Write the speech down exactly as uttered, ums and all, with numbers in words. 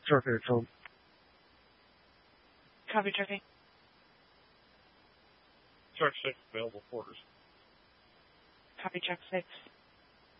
Truck eight, Tom. Copy, Truck eight. Truck six, available quarters. Copy, Truck six.